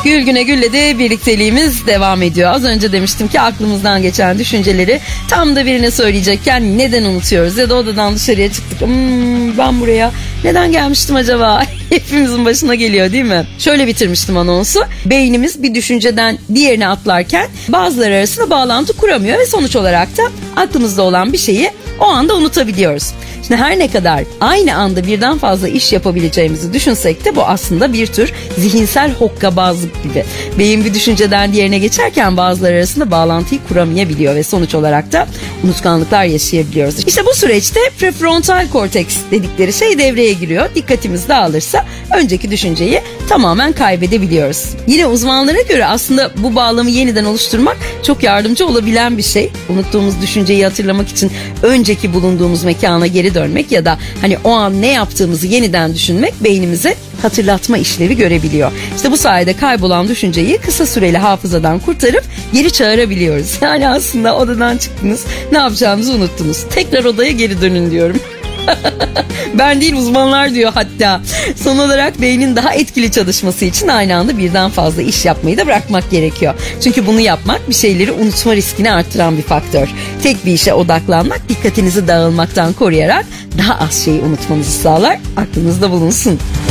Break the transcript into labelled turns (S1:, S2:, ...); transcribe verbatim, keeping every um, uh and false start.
S1: Gül Güne Gül'le de birlikteliğimiz devam ediyor. Az önce demiştim ki aklımızdan geçen düşünceleri tam da birine söyleyecekken neden unutuyoruz? Ya da odadan dışarıya çıktık. Hmm, ben buraya neden gelmiştim acaba? Hepimizin başına geliyor değil mi? Şöyle bitirmiştim anonsu. Beynimiz bir düşünceden diğerine atlarken bazıları arasında bağlantı kuramıyor ve sonuç olarak da aklımızda olan bir şeyi o anda unutabiliyoruz. Şimdi her ne kadar aynı anda birden fazla iş yapabileceğimizi düşünsek de bu aslında bir tür zihinsel hokkabazlık gibi. Beyin bir düşünceden diğerine geçerken bazıları arasında bağlantıyı kuramayabiliyor ve sonuç olarak da unutkanlıklar yaşayabiliyoruz. İşte bu süreçte prefrontal korteks dedikleri şey devreye giriyor. Dikkatimiz dağılırsa önceki düşünceyi tamamen kaybedebiliyoruz. Yine uzmanlara göre aslında bu bağlamı yeniden oluşturmak çok yardımcı olabilen bir şey. Unuttuğumuz düşünceyi hatırlamak için önceki bulunduğumuz mekana geri dönmek ya da hani o an ne yaptığımızı yeniden düşünmek beynimize hatırlatma işlevi görebiliyor. İşte bu sayede kaybolan düşünceyi kısa süreli hafızadan kurtarıp geri çağırabiliyoruz. Yani aslında odadan çıktınız, ne yapacağınızı unuttunuz. Tekrar odaya geri dönün diyorum. Ben değil, uzmanlar diyor hatta. Son olarak beynin daha etkili çalışması için aynı anda birden fazla iş yapmayı da bırakmak gerekiyor. Çünkü bunu yapmak bir şeyleri unutma riskini artıran bir faktör. Tek bir işe odaklanmak dikkatinizi dağılmaktan koruyarak daha az şeyi unutmanızı sağlar. Aklınızda bulunsun.